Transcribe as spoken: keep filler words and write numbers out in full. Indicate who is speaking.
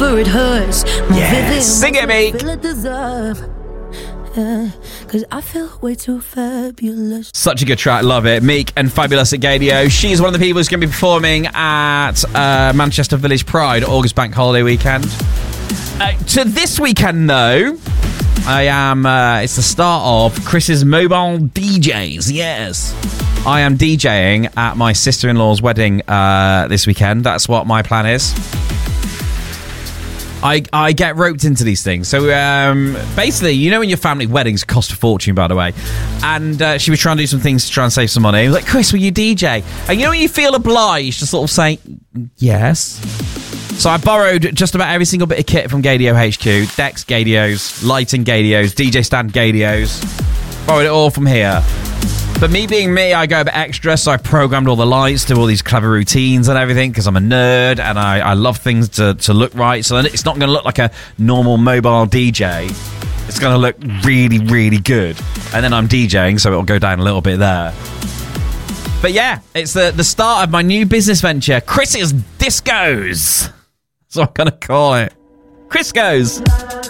Speaker 1: deeper it hurts. More
Speaker 2: Yes,
Speaker 1: vivid,
Speaker 2: sing it, Meek.
Speaker 1: feel it deserve. Yeah, cause I feel way too fabulous.
Speaker 2: Such a good track, love it. Meek and Fabulous at Gadio. She's one of the people who's going to be performing at uh, Manchester Village Pride, August Bank Holiday weekend. Uh, to this weekend, though, I am, uh, it's the start of Chris's Mobile D Js, yes. I am DJing at my sister-in-law's wedding uh, this weekend. That's what my plan is. I, I get roped into these things. So um, basically, you know, in your family, weddings cost a fortune, by the way. And uh, she was trying to do some things to try and save some money. I was like, Chris, will you D J? And you know when you feel obliged to sort of say, yes. So I borrowed just about every single bit of kit from Gadio H Q. Decks, Gadios, lighting, Gadios, D J stand, Gadios. Borrowed it all from here. But me being me, I go a bit extra, so I programmed all the lights, do all these clever routines and everything, because I'm a nerd and I, I love things to, to look right. So it's not going to look like a normal mobile D J. It's going to look really, really good. And then I'm DJing, so it'll go down a little bit there. But yeah, it's the, the start of my new business venture, Chris's Discos. That's what I'm going to call it. Chris Goes.